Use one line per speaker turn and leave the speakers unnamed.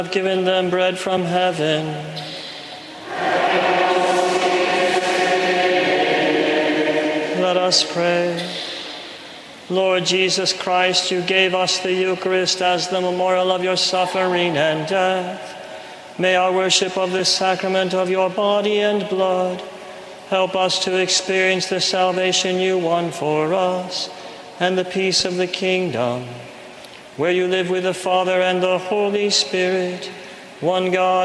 have given them bread from heaven. Let us pray. Lord Jesus Christ, you gave us the Eucharist as the memorial of your suffering and death. May our worship of this sacrament of your body and blood help us to experience the salvation you won for us and the peace of the kingdom, where you live with the Father and the Holy Spirit, one God,